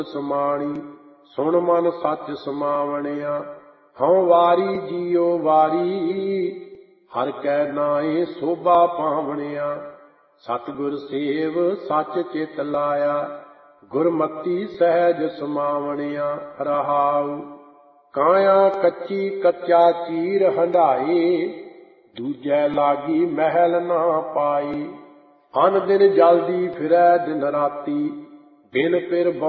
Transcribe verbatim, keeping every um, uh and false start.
ਸਮਾਣੀ ਸੁਣ ਮਨ ਸੱਚ ਸਮਾਵਣਿਆ। ਹਉ ਵਾਰੀ ਜੀਉ ਵਾਰੀ ਹਰ ਕੈ ਨਾਏ ਸੋਭਾ ਪਾਵਣਿਆ। ਸਤਿਗੁਰ ਸੇਵ ਸੱਚ ਚਿਤ ਲਾਇਆ ਗੁਰਮਤੀ ਸਹਿਜ ਸਮਾਵਣਿਆ। ਰਹਾਉ ਕਾਇਆ ਕੱਚੀ ਕੱਚਾ ਚੀਰ ਹੰਢਾਏ ਦੂਜੈ ਲਾਗੀ ਮਹਿਲ ਨਾ ਪਾਈ। ਅਨ ਦਿਨ ਜਲਦੀ ਫਿਰੈ ਦਿਨ ਰਾਤੀ ਬਿਨ ਪਿਰ